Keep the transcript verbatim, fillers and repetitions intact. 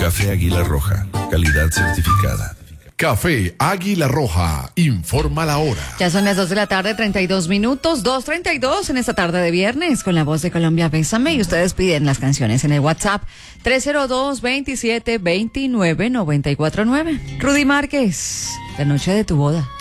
Café Águila Roja, calidad certificada. Café Águila Roja, informa la hora. Ya son las dos de la tarde, treinta y dos minutos, dos treinta y dos en esta tarde de viernes con la voz de Colombia, Bésame. Y ustedes piden las canciones en el WhatsApp tres cero dos, veintisiete, veintinueve, noventa y cuatro nueve. Rudy Márquez, la noche de tu boda.